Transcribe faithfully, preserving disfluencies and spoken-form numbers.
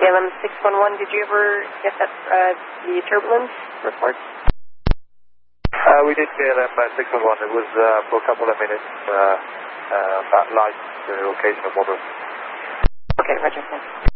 K L M six one one, did you ever get that, uh, the turbulence report? Uh, we did K L M six one one. It was uh, for a couple of minutes, uh, uh, that light, the occasional model. Okay, Roger.